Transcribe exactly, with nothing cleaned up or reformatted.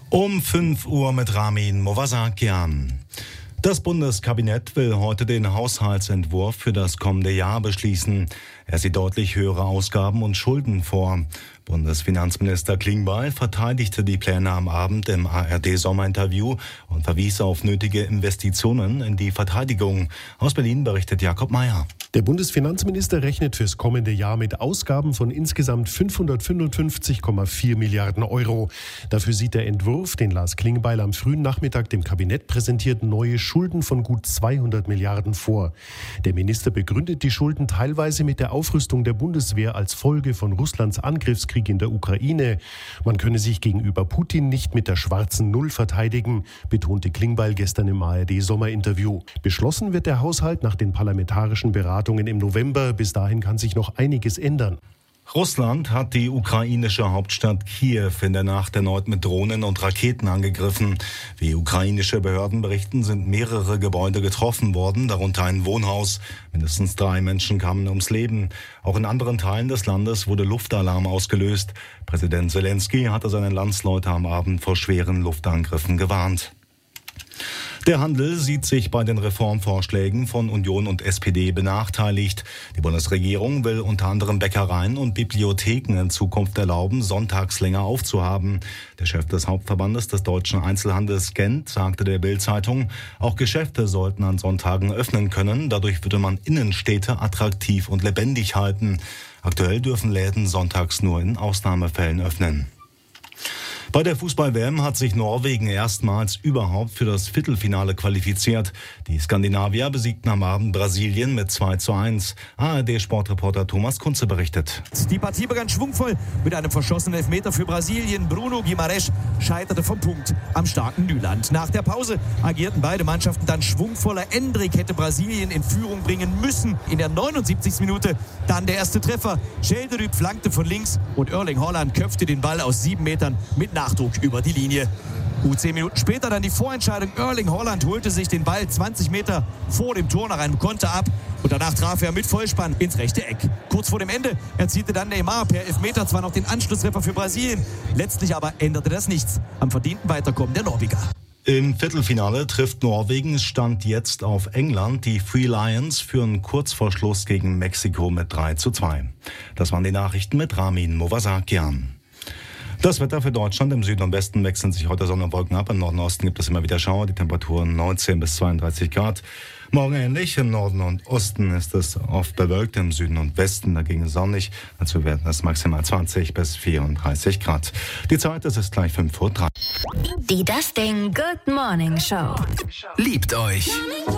Um fünf Uhr mit Ramin Movasakian. Das Bundeskabinett will heute den Haushaltsentwurf für das kommende Jahr beschließen. Er sieht deutlich höhere Ausgaben und Schulden vor. Bundesfinanzminister Klingbeil verteidigte die Pläne am Abend im A R D-Sommerinterview und verwies auf nötige Investitionen in die Verteidigung. Aus Berlin berichtet Jakob Mayer. Der Bundesfinanzminister rechnet fürs kommende Jahr mit Ausgaben von insgesamt fünfhundertfünfundfünfzig Komma vier Milliarden Euro. Dafür sieht der Entwurf, den Lars Klingbeil am frühen Nachmittag dem Kabinett präsentiert, neue Schulden von gut zweihundert Milliarden vor. Der Minister begründet die Schulden teilweise mit der Aufrüstung der Bundeswehr als Folge von Russlands Angriffskrieg in der Ukraine. Man könne sich gegenüber Putin nicht mit der schwarzen Null verteidigen, betonte Klingbeil gestern im A R D-Sommerinterview. Beschlossen wird der Haushalt nach den parlamentarischen Beratungen im November. Bis dahin kann sich noch einiges ändern. Russland hat die ukrainische Hauptstadt Kiew in der Nacht erneut mit Drohnen und Raketen angegriffen. Wie ukrainische Behörden berichten, sind mehrere Gebäude getroffen worden, darunter ein Wohnhaus. Mindestens drei Menschen kamen ums Leben. Auch in anderen Teilen des Landes wurde Luftalarm ausgelöst. Präsident Zelensky hatte seine Landsleute am Abend vor schweren Luftangriffen gewarnt. Der Handel sieht sich bei den Reformvorschlägen von Union und S P D benachteiligt. Die Bundesregierung will unter anderem Bäckereien und Bibliotheken in Zukunft erlauben, sonntags länger aufzuhaben. Der Chef des Hauptverbandes des deutschen Einzelhandels Gent sagte der Bild-Zeitung, auch Geschäfte sollten an Sonntagen öffnen können. Dadurch würde man Innenstädte attraktiv und lebendig halten. Aktuell dürfen Läden sonntags nur in Ausnahmefällen öffnen. Bei der Fußball-W M hat sich Norwegen erstmals überhaupt für das Viertelfinale qualifiziert. Die Skandinavier besiegten am Abend Brasilien mit zwei zu eins. A R D-Sportreporter Thomas Kunze berichtet. Die Partie begann schwungvoll mit einem verschossenen Elfmeter für Brasilien. Bruno Guimarães scheiterte vom Punkt am starken Nyland. Nach der Pause agierten beide Mannschaften dann schwungvoller. Endrick hätte Brasilien in Führung bringen müssen. In der neunundsiebzigsten Minute dann der erste Treffer. Schelderüb flankte von links und Erling Haaland köpfte den Ball aus sieben Metern mit Nachdruck über die Linie. Gut zehn Minuten später dann die Vorentscheidung. Erling Haaland holte sich den Ball zwanzig Meter vor dem Tor nach einem Konter ab. Und danach traf er mit Vollspann ins rechte Eck. Kurz vor dem Ende erzielte dann Neymar per Elfmeter zwar noch den Anschlusstreffer für Brasilien. Letztlich aber änderte das nichts am verdienten Weiterkommen der Norweger. Im Viertelfinale trifft Norwegen Stand jetzt auf England. Die Three Lions führen kurz vor Schluss gegen Mexiko mit drei zu zwei. Das waren die Nachrichten mit Ramin Movasakian. Das Wetter für Deutschland. Im Süden und Westen wechseln sich heute Sonne und Wolken ab. Im Norden und Osten gibt es immer wieder Schauer. Die Temperaturen neunzehn bis zweiunddreißig Grad. Morgen ähnlich. Im Norden und Osten ist es oft bewölkt. Im Süden und Westen dagegen sonnig. Dazu werden es maximal zwanzig bis vierunddreißig Grad. Die Zeit ist es gleich fünf Uhr drei. Die Das Ding Good Morning Show. Liebt euch.